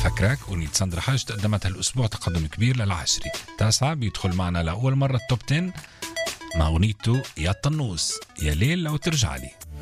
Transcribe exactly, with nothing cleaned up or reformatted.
فكرك أغنية ساندرا حاج قدمت هالأسبوع تقدم كبير للعشري. تاسعة بيدخل معنا لأول مرة التوب عشرة مع أغنيته يا طنوس يا ليل لو ترجع لي.